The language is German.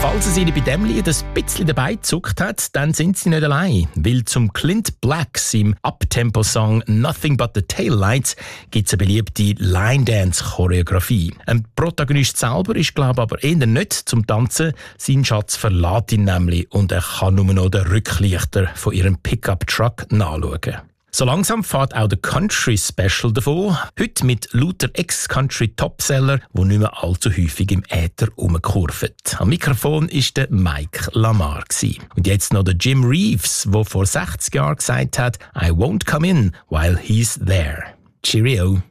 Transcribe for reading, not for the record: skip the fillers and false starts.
Falls sie bei diesem Lied ein bisschen dabei gezuckt hat, dann sind sie nicht allein. Weil zum Clint Blacks im Uptempo-Song «Nothing but the Taillights» gibt es eine beliebte Line-Dance-Choreografie. Ein Protagonist selber ist, glaube ich, aber eher nicht zum Tanzen. Sein Schatz verlässt ihn nämlich und er kann nur noch den Rücklichter von ihrem Pickup-Truck nachschauen. So langsam fährt auch der Country-Special davon. Heute mit lauter Ex-Country-Topseller, die nicht mehr allzu häufig im Äther rumkurven. Am Mikrofon war der Mike Lamar. Und jetzt noch der Jim Reeves, der vor 60 Jahren gesagt hat, «I won't come in while he's there». Cheerio.